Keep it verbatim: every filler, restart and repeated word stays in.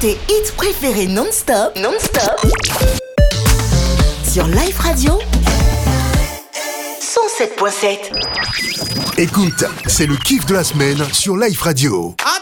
tes hits préférés non-stop, non-stop, sur Life Radio cent sept virgule sept. Écoute, c'est le kiff de la semaine sur Life Radio.